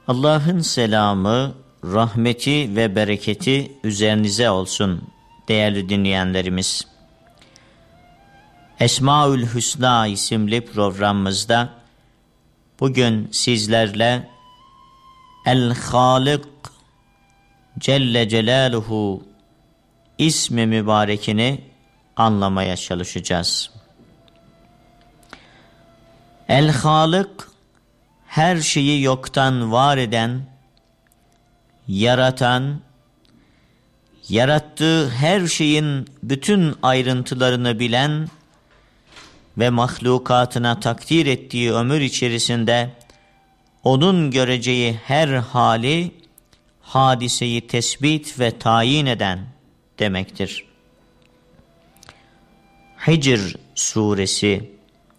Allah'ın selamı, rahmeti ve bereketi üzerinize olsun değerli dinleyenlerimiz. Esmaül Hüsna isimli programımızda bugün sizlerle El-Halik Celle Celaluhu ismi mübarekini anlamaya çalışacağız. El-Halik, her şeyi yoktan var eden, yaratan, yarattığı her şeyin bütün ayrıntılarını bilen ve mahlukatına takdir ettiği ömür içerisinde onun göreceği her hali, hadiseyi tespit ve tayin eden demektir. Hicr suresi: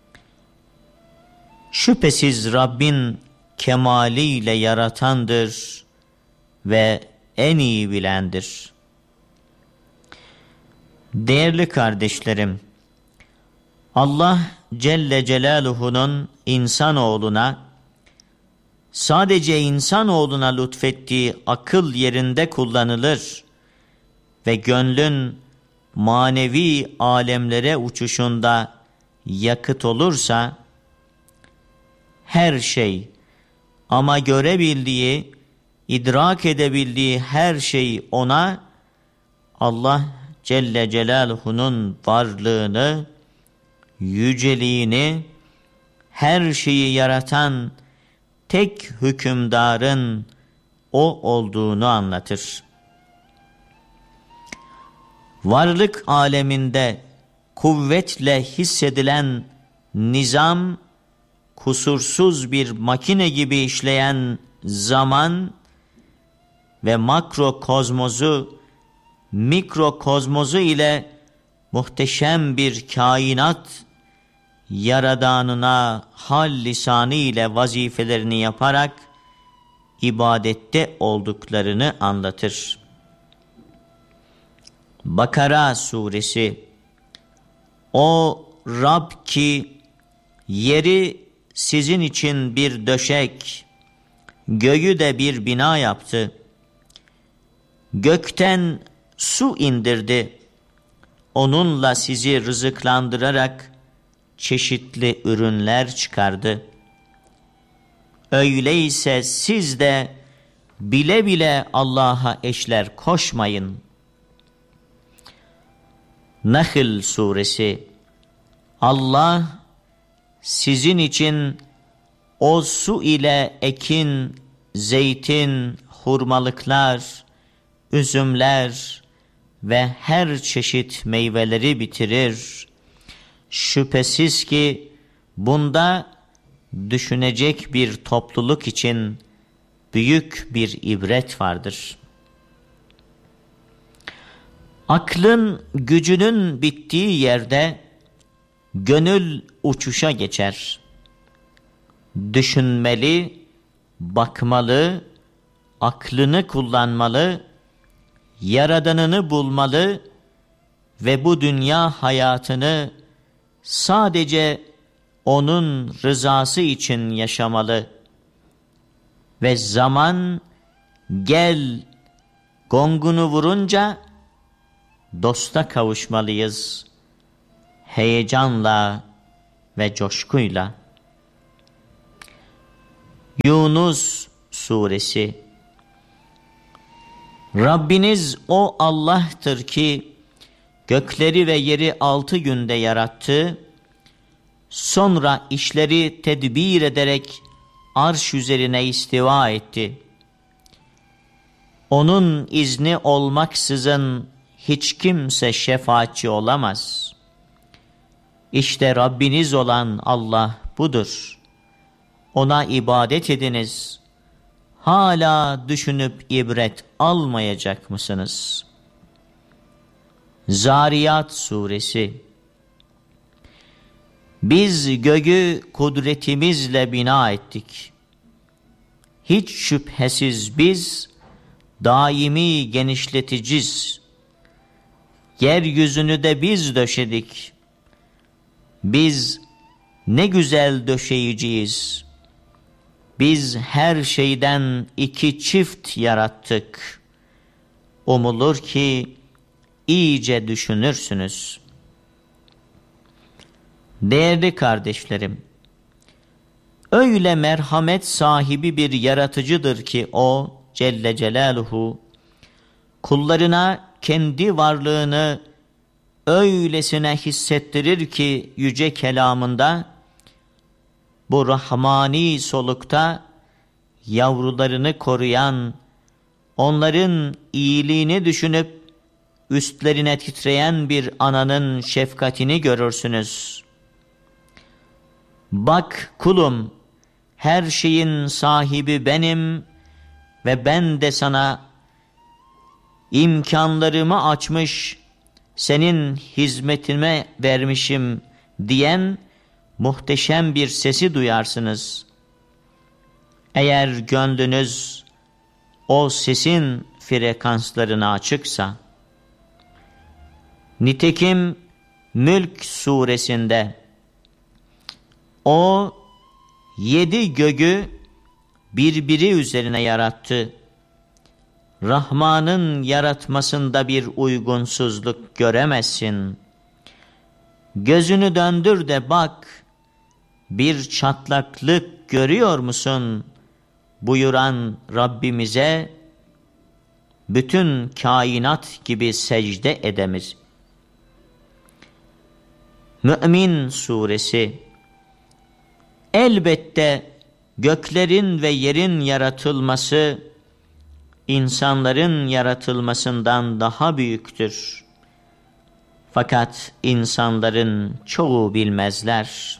şüphesiz Rabbin kemaliyle yaratandır ve en iyi bilendir. Değerli kardeşlerim, Allah Celle Celaluhu'nun insanoğluna, sadece insanoğluna lütfettiği akıl yerinde kullanılır ve gönlün manevi alemlere uçuşunda yakıt olursa, her şey, ama görebildiği, idrak edebildiği her şey ona, Allah Celle Celaluhu'nun varlığını, yüceliğini, her şeyi yaratan tek hükümdarın o olduğunu anlatır. Varlık aleminde kuvvetle hissedilen nizam, kusursuz bir makine gibi işleyen zaman ve makrokozmozu, mikrokozmozu ile muhteşem bir kainat yaradanına hal lisanı ile vazifelerini yaparak ibadette olduklarını anlatır. Bakara suresi: o Rab ki yeri sizin için bir döşek, göğü de bir bina yaptı. Gökten su indirdi. Onunla sizi rızıklandırarak çeşitli ürünler çıkardı. Öyleyse siz de bile bile Allah'a eşler koşmayın. Nahl suresi: Allah sizin için o su ile ekin, zeytin, hurmalıklar, üzümler ve her çeşit meyveleri bitirir. Şüphesiz ki bunda düşünecek bir topluluk için büyük bir ibret vardır. Aklın gücünün bittiği yerde gönül uçuşa geçer. Düşünmeli, bakmalı, aklını kullanmalı, yaradanını bulmalı ve bu dünya hayatını sadece onun rızası için yaşamalı. Ve zaman gel gongunu vurunca dosta kavuşmalıyız. Heyecanla ve coşkuyla. Yunus suresi: Rabbiniz o Allah'tır ki gökleri ve yeri 6 günde yarattı. Sonra işleri tedbir ederek arş üzerine istiva etti. Onun izni olmaksızın hiç kimse şefaatçi olamaz. İşte Rabbiniz olan Allah budur. Ona ibadet ediniz. Hala düşünüp ibret almayacak mısınız? Zariyat suresi: Biz göğü kudretimizle bina ettik. Hiç şüphesiz biz daimi genişleticiz. Yeryüzünü de biz döşedik. Biz ne güzel döşeyiciyiz. biz her şeyden iki çift yarattık. Umulur ki iyice düşünürsünüz. Değerli kardeşlerim, öyle merhamet sahibi bir yaratıcıdır ki o Celle Celaluhu, kullarına kendi varlığını öylesine hissettirir ki yüce kelamında, bu rahmani solukta yavrularını koruyan, onların iyiliğini düşünüp üstlerine titreyen bir ananın şefkatini görürsünüz. Bak kulum, her şeyin sahibi benim ve ben de sana imkanlarımı açmış, senin hizmetine vermişim diyen muhteşem bir sesi duyarsınız. Eğer gönlünüz o sesin frekanslarına açıksa, nitekim Mülk suresinde o 7 göğü birbiri üzerine yarattı. Rahman'ın yaratmasında bir uygunsuzluk göremezsin. Gözünü döndür de bak, bir çatlaklık görüyor musun? Buyuran Rabbimize bütün kainat gibi secde edemiz. Mü'min suresi, elbette göklerin ve yerin yaratılması insanların yaratılmasından daha büyüktür. Fakat insanların çoğu bilmezler.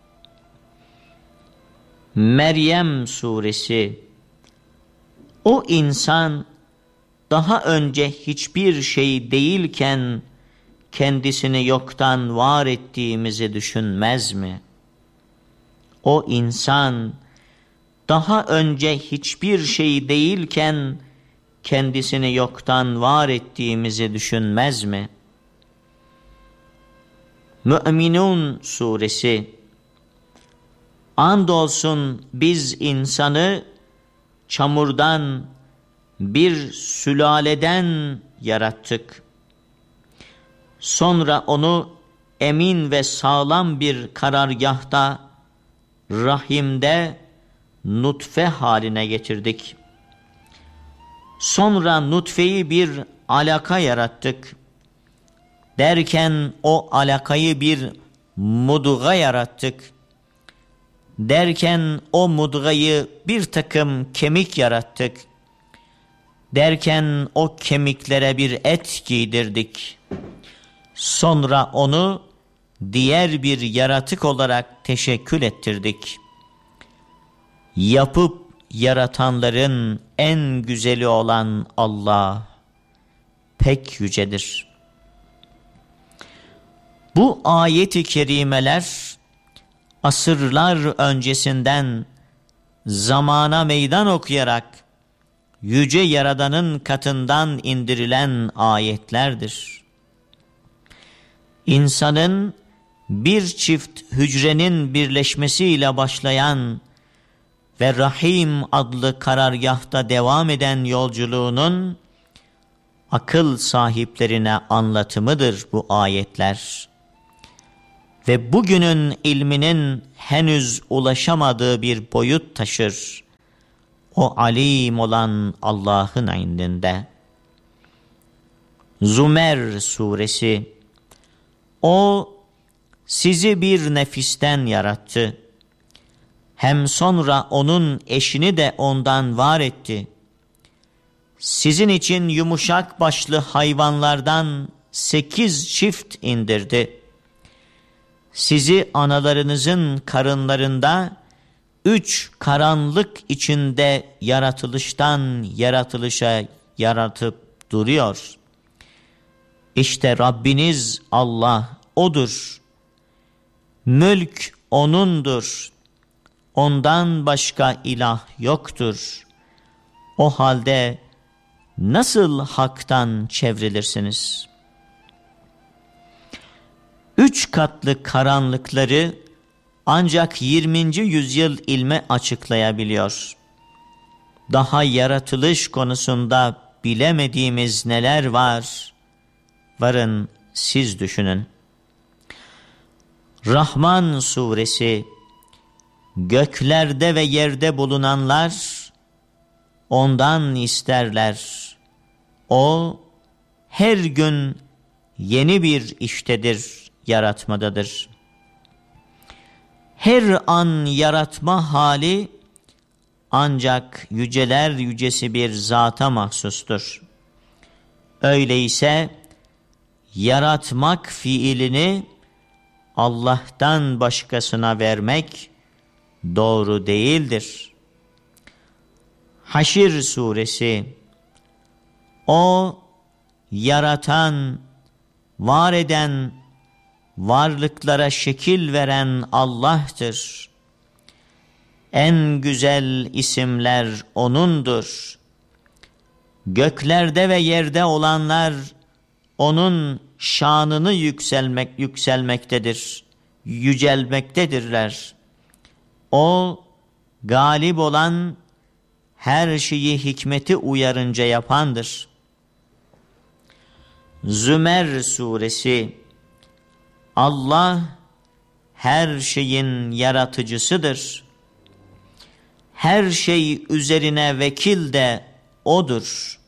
Meryem suresi, o insan daha önce hiçbir şey değilken kendisini yoktan var ettiğimizi düşünmez mi? O insan daha önce hiçbir şey değilken kendisini yoktan var ettiğimizi düşünmez mi? Mü'minun suresi, andolsun biz insanı çamurdan, bir sülaleden yarattık. Sonra onu emin ve sağlam bir karargahta, rahimde nutfe haline getirdik. Sonra nutfeyi bir alaka yarattık. Derken o alakayı bir mudga yarattık. Derken o mudgayı bir takım kemik yarattık. Derken o kemiklere bir et giydirdik. Sonra onu diğer bir yaratık olarak teşekkül ettirdik. Yapıp yaratanların en güzeli olan Allah pek yücedir. Bu ayet-i kerimeler asırlar öncesinden zamana meydan okuyarak yüce Yaradan'ın katından indirilen ayetlerdir. İnsanın bir çift hücrenin birleşmesiyle başlayan ve Rahim adlı karargahta devam eden yolculuğunun akıl sahiplerine anlatımıdır bu ayetler. Ve bugünün ilminin henüz ulaşamadığı bir boyut taşır. O alim olan Allah'ın indinde. Zümer suresi, o sizi bir nefisten yarattı. Hem sonra onun eşini de ondan var etti. Sizin için yumuşak başlı hayvanlardan 8 çift indirdi. Sizi analarınızın karınlarında 3 karanlık içinde yaratılıştan yaratılışa yaratıp duruyor. İşte Rabbiniz Allah O'dur. Mülk O'nundur. Ondan başka ilah yoktur. O halde nasıl haktan çevrilirsiniz? 3 katlı karanlıkları ancak 20. yüzyıl ilmi açıklayabiliyor. Daha yaratılış konusunda bilemediğimiz neler var? Varın siz düşünün. Rahman suresi, göklerde ve yerde bulunanlar ondan isterler. O her gün yeni bir iştedir, yaratmadadır. Her an yaratma hali ancak yüceler yücesi bir zata mahsustur. Öyleyse yaratmak fiilini Allah'tan başkasına vermek doğru değildir. Haşr suresi, o yaratan, var eden, varlıklara şekil veren Allah'tır. En güzel isimler O'nundur. Göklerde ve yerde olanlar O'nun şanını yücelmektedirler. O galip olan, her şeyi hikmeti uyarınca yapandır. Zümer suresi, Allah her şeyin yaratıcısıdır. Her şey üzerine vekil de O'dur.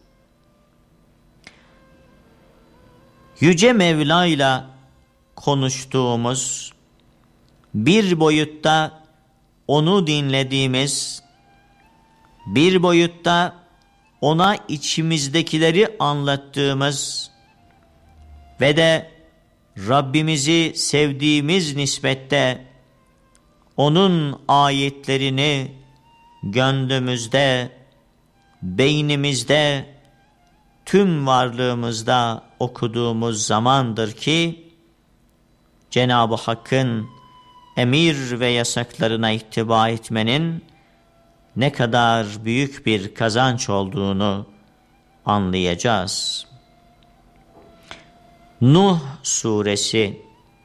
Yüce Mevla ile konuştuğumuz, bir boyutta O'nu dinlediğimiz, bir boyutta O'na içimizdekileri anlattığımız ve de Rabbimizi sevdiğimiz nispette O'nun ayetlerini gönlümüzde, beynimizde, tüm varlığımızda okuduğumuz zamandır ki Cenab-ı Hakk'ın emir ve yasaklarına ittiba etmenin ne kadar büyük bir kazanç olduğunu anlayacağız. Nuh suresi,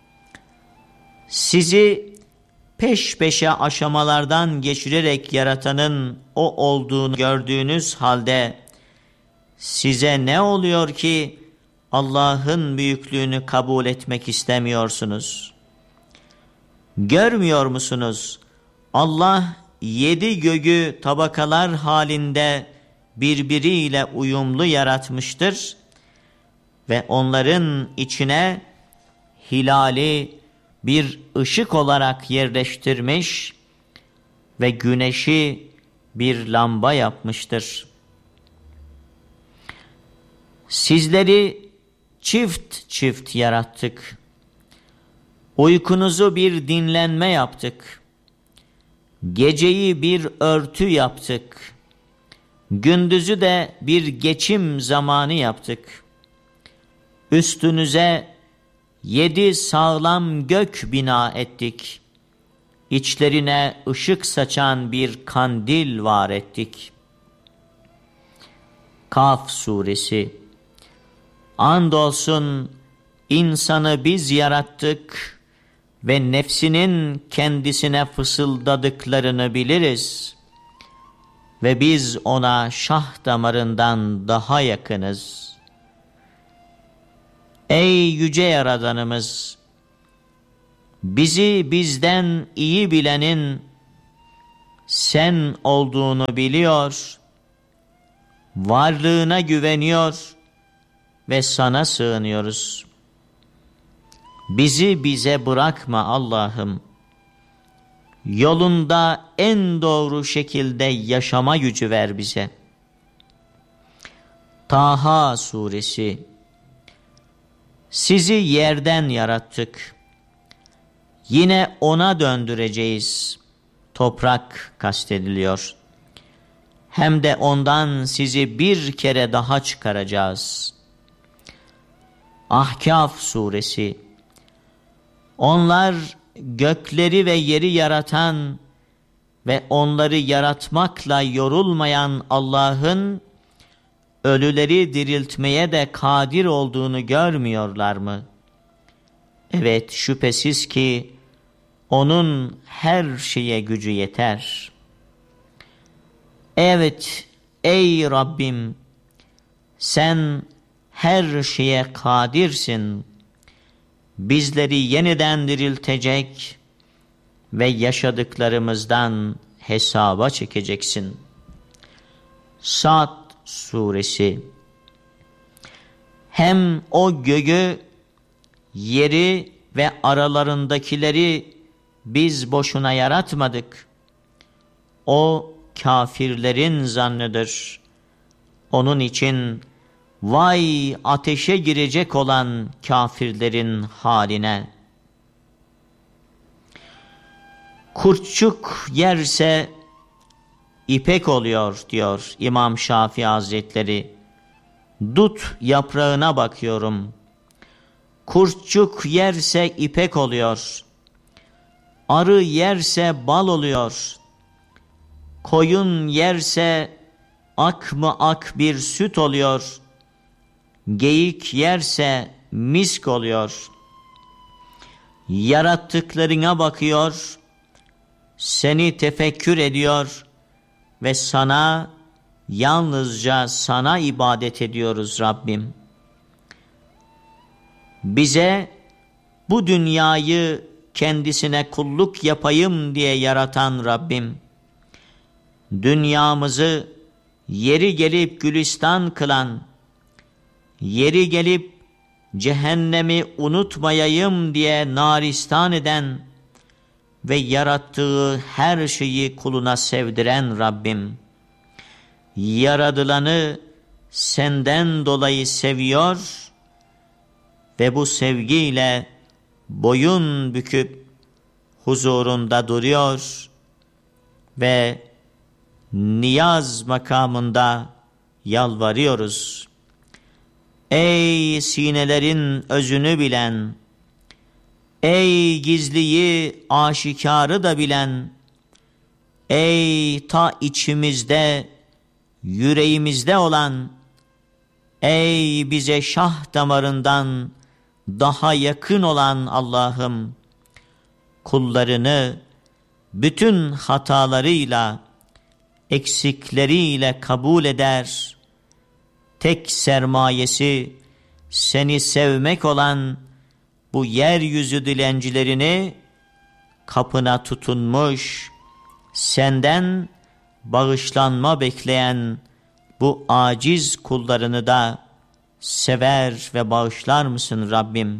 sizi peş peşe aşamalardan geçirerek yaratanın O olduğunu gördüğünüz halde size ne oluyor ki Allah'ın büyüklüğünü kabul etmek istemiyorsunuz? Görmüyor musunuz? Allah 7 göğü tabakalar halinde birbiriyle uyumlu yaratmıştır ve onların içine hilali bir ışık olarak yerleştirmiş ve güneşi bir lamba yapmıştır. Sizleri çift çift yarattık. Uykunuzu bir dinlenme yaptık. Geceyi bir örtü yaptık. Gündüzü de bir geçim zamanı yaptık. Üstünüze 7 sağlam gök bina ettik. İçlerine ışık saçan bir kandil var ettik. Kaf suresi, andolsun insanı biz yarattık ve nefsinin kendisine fısıldadıklarını biliriz ve biz ona şah damarından daha yakınız. Ey yüce Yaradanımız, bizi bizden iyi bilenin sen olduğunu biliyor, varlığına güveniyor ve sana sığınıyoruz. Bizi bize bırakma Allah'ım. Yolunda en doğru şekilde yaşama gücü ver bize. Taha suresi, sizi yerden yarattık. Yine ona döndüreceğiz. Toprak kastediliyor. Hem de ondan sizi bir kere daha çıkaracağız. Ahkaf suresi, onlar gökleri ve yeri yaratan ve onları yaratmakla yorulmayan Allah'ın ölüleri diriltmeye de kadir olduğunu görmüyorlar mı? Evet, şüphesiz ki Onun her şeye gücü yeter. Evet ey Rabbim, sen her şeye kadirsin. Bizleri yeniden diriltecek ve yaşadıklarımızdan hesaba çekeceksin. Sad suresi. Hem o göğü, yeri ve aralarındakileri biz boşuna yaratmadık. O kafirlerin zannıdır. Onun için vay ateşe girecek olan kafirlerin haline. Kurtçuk yerse ipek oluyor diyor İmam Şafii Hazretleri. Dut yaprağına bakıyorum. Kurtçuk yerse ipek oluyor. Arı yerse bal oluyor. Koyun yerse ak mı ak bir süt oluyor. Geyik yerse misk oluyor. Yarattıklarına bakıyor, seni tefekkür ediyor ve sana, yalnızca sana ibadet ediyoruz Rabbim. Bize bu dünyayı kendisine kulluk yapayım diye yaratan Rabbim, dünyamızı yeri gelip gülistan kılan, yeri gelip cehennemi unutmayayım diye naristan eden ve yarattığı her şeyi kuluna sevdiren Rabbim, yaradılanı senden dolayı seviyor ve bu sevgiyle boyun büküp huzurunda duruyor ve niyaz makamında yalvarıyoruz. Ey sinelerin özünü bilen, ey gizliyi aşikarı da bilen, ey ta içimizde, yüreğimizde olan, ey bize şah damarından daha yakın olan Allah'ım, kullarını bütün hatalarıyla, eksikleriyle kabul eder. Tek sermayesi seni sevmek olan bu yeryüzü dilencilerini kapına tutunmuş, senden bağışlanma bekleyen bu aciz kullarını da sever ve bağışlar mısın Rabbim?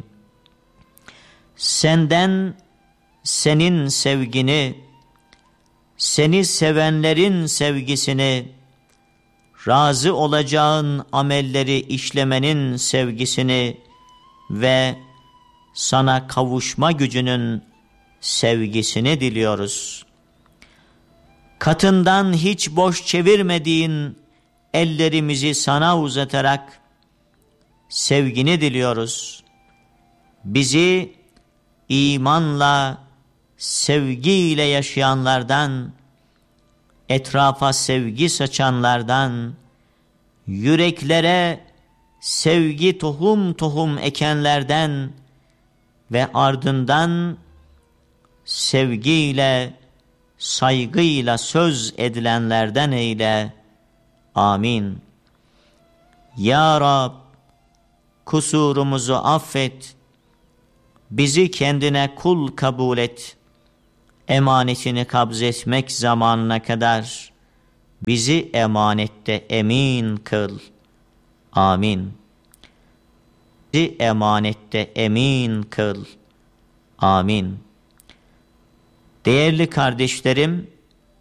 Senden senin sevgini, seni sevenlerin sevgisini, razı olacağın amelleri işlemenin sevgisini ve sana kavuşma gücünün sevgisini diliyoruz. Katından hiç boş çevirmediğin ellerimizi sana uzatarak sevgini diliyoruz. Bizi imanla, sevgiyle yaşayanlardan, etrafa sevgi saçanlardan, yüreklere sevgi tohum tohum ekenlerden ve ardından sevgiyle, saygıyla söz edilenlerden eyle. Amin. Ya Rab, kusurumuzu affet, bizi kendine kul kabul et, emanetini kabzetmek zamanına kadar bizi emanette emin kıl. Amin. Bizi emanette emin kıl. Amin. Değerli kardeşlerim,